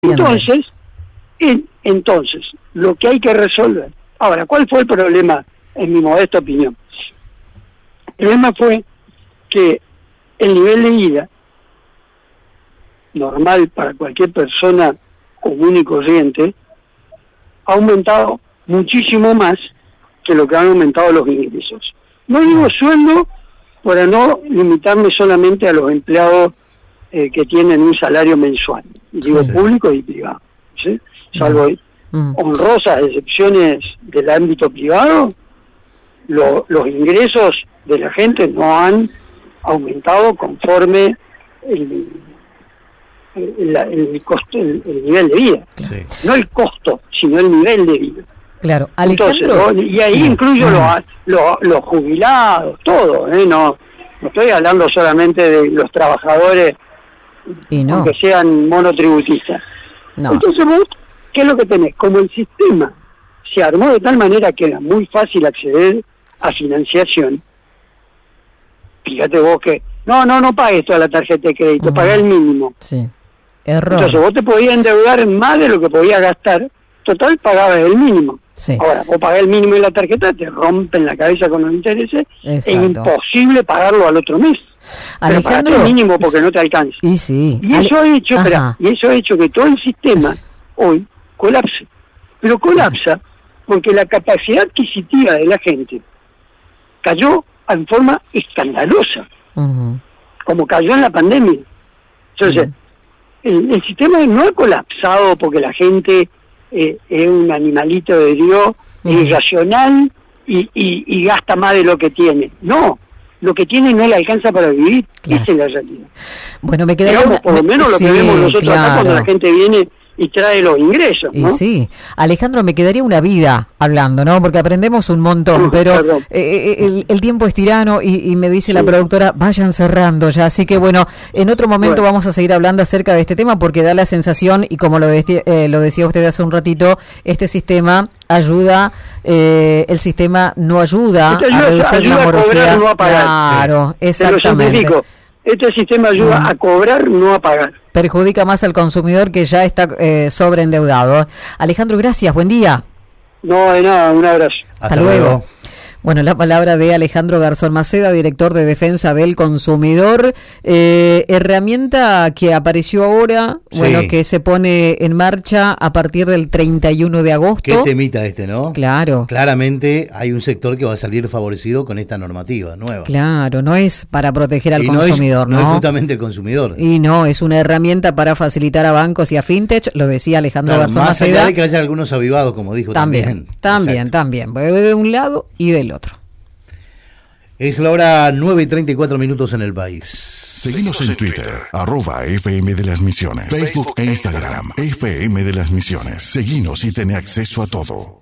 Entonces, lo que hay que resolver. Ahora, ¿cuál fue el problema, en mi modesta opinión? El problema fue que el nivel de vida normal para cualquier persona común y corriente ha aumentado muchísimo más que lo que han aumentado los ingresos. No digo sueldo para no limitarme solamente a los empleados que tienen un salario mensual, digo público y privado, ¿sí? Salvo honrosas excepciones del ámbito privado, los ingresos de la gente no han aumentado conforme el nivel de vida. No el costo, sino el nivel de vida. Claro, Alejandro. Entonces, y ahí incluyo los jubilados, todo, no estoy hablando solamente de los trabajadores, aunque sean monotributistas. Entonces vos, ¿qué es lo que tenés? Como el sistema se armó de tal manera que era muy fácil acceder a financiación, fíjate vos que no pagues toda la tarjeta de crédito, pagá el mínimo. Sí. Error. Entonces vos te podías endeudar más de lo que podías gastar, total pagabas el mínimo. Sí. Ahora, vos pagás el mínimo de la tarjeta, te rompen la cabeza con los intereses, es imposible pagarlo al otro mes. Alejandro, pero el mínimo porque no te alcanza. Y eso ha hecho que todo el sistema hoy colapse. Pero colapsa porque la capacidad adquisitiva de la gente cayó en forma escandalosa, como cayó en la pandemia. Entonces, el sistema no ha colapsado porque la gente es un animalito de Dios, es irracional y gasta más de lo que tiene. No, lo que tiene no le alcanza para vivir. Esa es la realidad. Bueno, me queda por lo menos lo que vemos nosotros acá cuando la gente viene y trae los ingresos, ¿no? Sí, Alejandro, me quedaría una vida hablando, ¿no? Porque aprendemos un montón, pero el tiempo es tirano y me dice la productora, vayan cerrando ya, así que bueno, en otro momento vamos a seguir hablando acerca de este tema porque da la sensación, y como lo decía usted hace un ratito, este sistema ayuda, el sistema no ayuda a reducir la morosidad. No a pagar. Claro, exactamente. Este sistema ayuda a cobrar, no a pagar. Perjudica más al consumidor que ya está sobreendeudado. Alejandro, gracias, buen día. No, de nada, un abrazo. Hasta luego. Bueno, la palabra de Alejandro Garzón Maceda, director de Defensa del Consumidor. Herramienta que apareció ahora, que se pone en marcha a partir del 31 de agosto. Qué temita ¿no? Claro. Claramente hay un sector que va a salir favorecido con esta normativa nueva. Claro, no es para proteger al consumidor, ¿no? No es justamente el consumidor. Y no, es una herramienta para facilitar a bancos y a fintech, lo decía Alejandro Garzón Maceda. Más allá de que haya algunos avivados, como dijo también. También. De un lado y del otro. Es la hora 9:34 en el país. Seguinos en Twitter, @FM de las Misiones, Facebook e Instagram, FM de las Misiones. Seguinos y ten acceso a todo.